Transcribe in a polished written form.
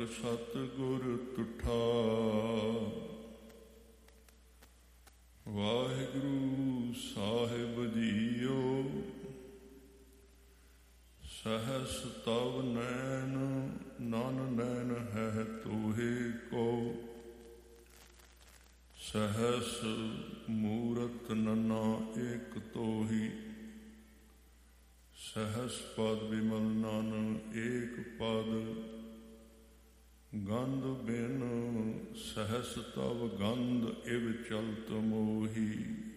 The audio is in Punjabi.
ਸਤਿਗੁਰ ਤੁਠਾ। ਵਾਹਿਗੁਰੂ ਸਾਹਿਬ ਜੀਓ ਸਹਸ ਤਵ ਨੈਣ ਨਨ ਨੈਣ ਹੈ ਤੋਹੇ ਕੋ। ਸਹਸ ਮੂਰਤ ਨਨਾ ਏਕ ਤੋਹੀ। ਸਹਸ ਪਦ ਵਿਮਲ ਨਨ ਏਕ ਪਦ। ਗੰਧ ਬਿਨ ਸਹਸ ਤਵ ਗੰਧ ਇਵ ਚਲਤ ਮੋਹੀ।